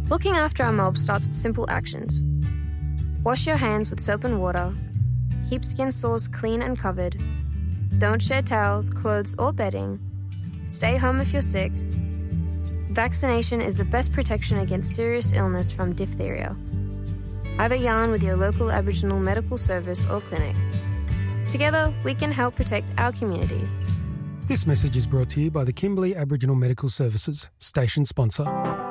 Looking after our mob starts with simple actions. Wash your hands with soap and water. Keep skin sores clean and covered. Don't share towels, clothes, or bedding. Stay home if you're sick. Vaccination is the best protection against serious illness from diphtheria. Have a yarn with your local Aboriginal medical service or clinic. Together, we can help protect our communities. This message is brought to you by the Kimberley Aboriginal Medical Services, station sponsor.